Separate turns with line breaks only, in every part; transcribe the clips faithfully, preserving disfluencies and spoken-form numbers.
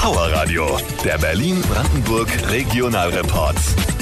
Power Radio, der Berlin-Brandenburg Regionalreport.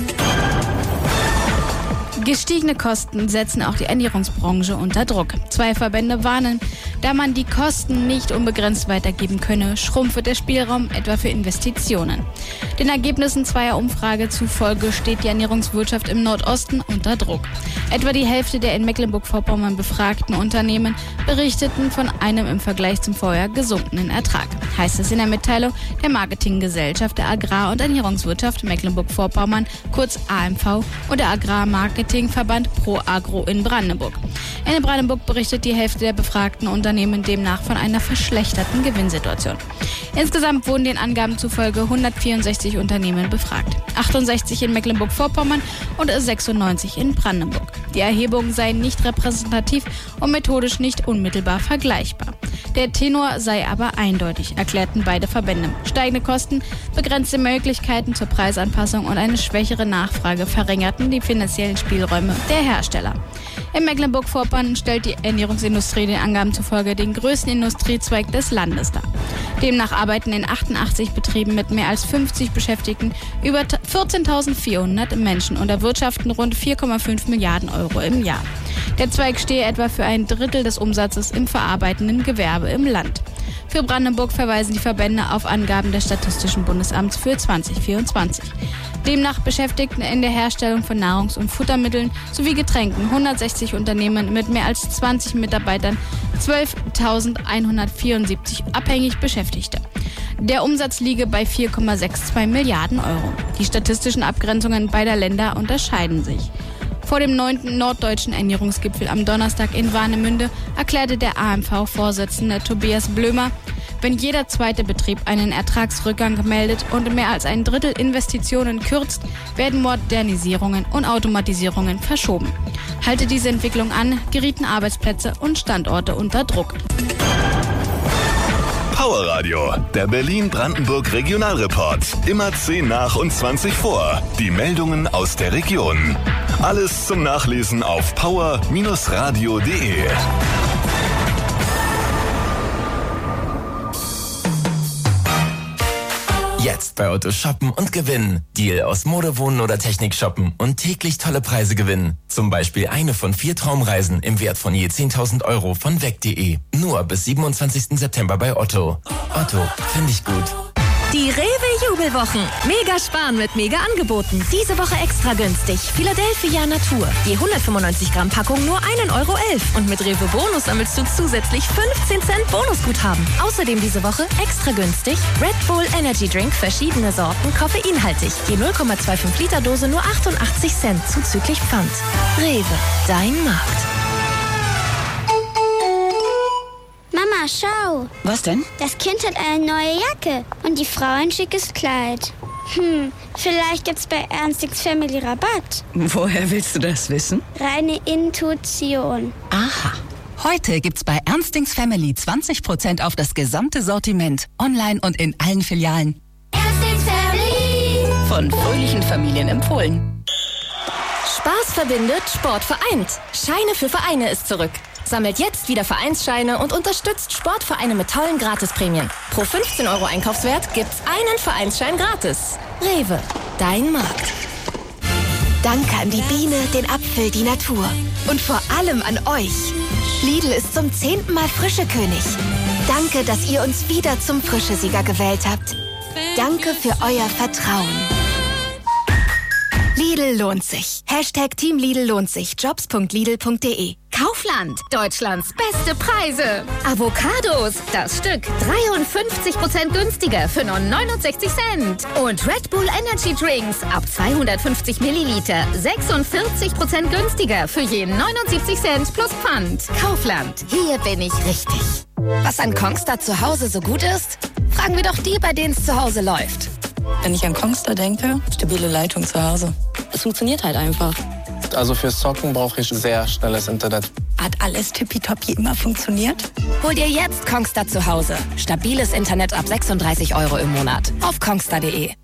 Gestiegene Kosten setzen auch die Ernährungsbranche unter Druck. Zwei Verbände warnen, da man die Kosten nicht unbegrenzt weitergeben könne, schrumpfe der Spielraum etwa für Investitionen. Den Ergebnissen zweier Umfrage zufolge steht die Ernährungswirtschaft im Nordosten unter Druck. Etwa die Hälfte der in Mecklenburg-Vorpommern befragten Unternehmen berichteten von einem im Vergleich zum Vorjahr gesunkenen Ertrag. Heißt es in der Mitteilung der Marketinggesellschaft der Agrar- und Ernährungswirtschaft Mecklenburg-Vorpommern, kurz A M V, und der Agrarmarketingverband Pro Agro in Brandenburg. In Brandenburg berichtet die Hälfte der befragten Unternehmen demnach von einer verschlechterten Gewinnsituation. Insgesamt wurden den Angaben zufolge hundertvierundsechzig Unternehmen befragt, achtundsechzig in Mecklenburg-Vorpommern und sechsundneunzig in Brandenburg. Die Erhebungen seien nicht repräsentativ und methodisch nicht unmittelbar vergleichbar. Der Tenor sei aber eindeutig, erklärten beide Verbände. Steigende Kosten, begrenzte Möglichkeiten zur Preisanpassung und eine schwächere Nachfrage verringerten die finanziellen Spielräume der Hersteller. In Mecklenburg-Vorpommern stellt die Ernährungsindustrie den Angaben zufolge den größten Industriezweig des Landes dar. Demnach arbeiten in achtundachtzig Betrieben mit mehr als fünfzig Beschäftigten über vierzehntausendvierhundert Menschen und erwirtschaften rund vier Komma fünf Milliarden Euro im Jahr. Der Zweig stehe etwa für ein Drittel des Umsatzes im verarbeitenden Gewerbe im Land. Für Brandenburg verweisen die Verbände auf Angaben des Statistischen Bundesamts für zwanzig vierundzwanzig. Demnach beschäftigten in der Herstellung von Nahrungs- und Futtermitteln sowie Getränken hundertsechzig Unternehmen mit mehr als zwanzig Mitarbeitern zwölftausendeinhundertvierundsiebzig abhängig Beschäftigte. Der Umsatz liege bei vier Komma zweiundsechzig Milliarden Euro. Die statistischen Abgrenzungen beider Länder unterscheiden sich. Vor dem neunten Norddeutschen Ernährungsgipfel am Donnerstag in Warnemünde erklärte der A M V-Vorsitzende Tobias Blömer, wenn jeder zweite Betrieb einen Ertragsrückgang meldet und mehr als ein Drittel Investitionen kürzt, werden Modernisierungen und Automatisierungen verschoben. Halte diese Entwicklung an, gerieten Arbeitsplätze und Standorte unter Druck.
Power Radio, der Berlin-Brandenburg Regionalreport. Immer zehn nach und zwanzig vor. Die Meldungen aus der Region. Alles zum Nachlesen auf power radio punkt de.
Jetzt bei Otto shoppen und gewinnen. Deal aus Mode, Wohnen oder Technik shoppen und täglich tolle Preise gewinnen. Zum Beispiel eine von vier Traumreisen im Wert von je zehntausend Euro von weg punkt de. Nur bis siebenundzwanzigsten September bei Otto. Otto, finde ich gut.
Die Rewe-Jubelwochen. Mega sparen mit Mega-Angeboten. Diese Woche extra günstig. Philadelphia Natur. Je hundertfünfundneunzig Gramm Packung nur ein Euro elf. Und mit Rewe Bonus sammelst du zusätzlich fünfzehn Cent Bonusguthaben. Außerdem diese Woche extra günstig Red Bull Energy Drink, verschiedene Sorten, koffeinhaltig. Je null Komma fünfundzwanzig Liter Dose nur achtundachtzig Cent zuzüglich Pfand. Rewe, dein Markt.
Mama, schau.
Was denn?
Das Kind hat eine neue Jacke und die Frau ein schickes Kleid. Hm, vielleicht gibt's bei Ernstings Family Rabatt.
Woher willst du das wissen?
Reine Intuition.
Aha. Heute gibt's bei Ernstings Family zwanzig Prozent auf das gesamte Sortiment. Online und in allen Filialen.
Ernstings Family.
Von fröhlichen Familien empfohlen.
Spaß verbindet, Sport vereint. Scheine für Vereine ist zurück. Sammelt jetzt wieder Vereinsscheine und unterstützt Sportvereine mit tollen Gratisprämien. Pro fünfzehn Euro Einkaufswert gibt's einen Vereinsschein gratis. Rewe, dein Markt.
Danke an die Biene, den Apfel, die Natur. Und vor allem an euch. Lidl ist zum zehnten Mal Frischekönig. Danke, dass ihr uns wieder zum Frischesieger gewählt habt. Danke für euer Vertrauen. Lidl lohnt sich. Hashtag Team Lidl lohnt sich. Jobs punkt lidl punkt de.
Kaufland, Deutschlands beste Preise. Avocados, das Stück dreiundfünfzig Prozent günstiger für nur neunundsechzig Cent. Und Red Bull Energy Drinks ab zweihundertfünfzig Milliliter sechsundvierzig Prozent günstiger für je neunundsiebzig Cent plus Pfand. Kaufland, hier bin ich richtig.
Was an Kongstar zu Hause so gut ist? Fragen wir doch die, bei denen es zu Hause läuft.
Wenn ich an Kongstar denke, stabile Leitung zu Hause. Es funktioniert halt einfach.
Also fürs Zocken brauche ich sehr schnelles Internet.
Hat alles tippitoppi immer funktioniert?
Hol dir jetzt Kongstar zu Hause. Stabiles Internet ab sechsunddreißig Euro im Monat. Auf kongstar punkt de.